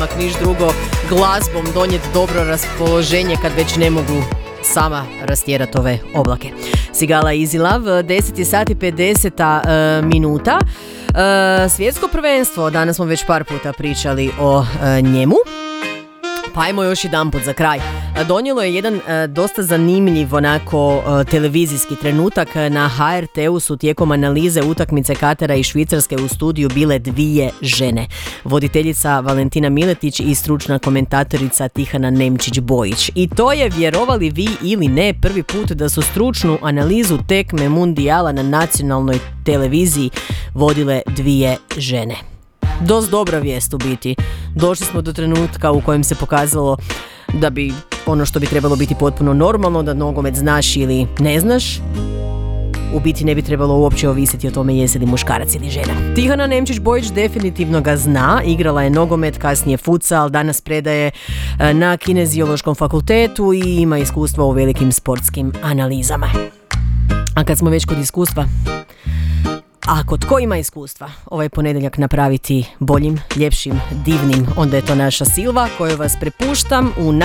ako niš drugo, glazbom donijeti dobro raspoloženje kad već ne mogu sama rastjerati ove oblake. Sigala Easy Love, 10 sati 50 minuta. Svjetsko prvenstvo, danas smo već par puta pričali o njemu. Pa ajmo još jedanput za kraj. Donijelo je jedan dosta zanimljiv onako televizijski trenutak. Na HRT-u su tijekom analize utakmice Katara i Švicarske u studiju bile dvije žene. Voditeljica Valentina Miletić i stručna komentatorica Tihana Nemčić-Bojić. I to je, vjerovali vi ili ne, prvi put da su stručnu analizu tekme mundijala na nacionalnoj televiziji vodile dvije žene. Dosta dobra vijest u biti. Došli smo do trenutka u kojem se pokazalo da bi ono što bi trebalo biti potpuno normalno, da nogomet znaš ili ne znaš, u biti ne bi trebalo uopće ovisiti o tome jesi li muškarac ili žena. Tihana Nemčić-Bojić definitivno ga zna, igrala je nogomet, kasnije futsal, danas predaje na Kineziološkom fakultetu i ima iskustva u velikim sportskim analizama. A kad smo već kod iskustva, ako tko ima iskustva ovaj ponedjeljak napraviti boljim, ljepšim, divnim, onda je to naša Silva koju vas prepuštam u